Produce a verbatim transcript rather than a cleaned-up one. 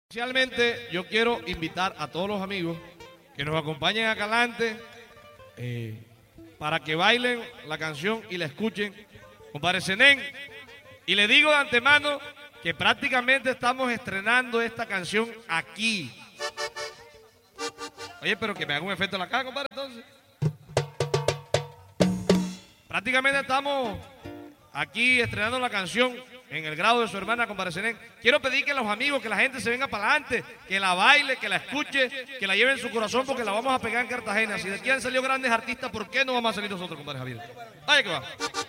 Especialmente yo quiero invitar a todos los amigos que nos acompañen acá adelante eh, para que bailen la canción y la escuchen, compadre Zenén. Y le digo de antemano que prácticamente estamos estrenando esta canción aquí. Oye, pero que me haga un efecto en la cara, compadre, entonces. Prácticamente estamos aquí estrenando la canción en el grado de su hermana, compadre Zenén. Quiero pedir que los amigos, que la gente se venga para adelante, que la baile, que la escuche, que la lleve en su corazón, porque la vamos a pegar en Cartagena. Si de aquí han salido grandes artistas, ¿por qué no vamos a salir nosotros, compadre Javier? Vaya que va.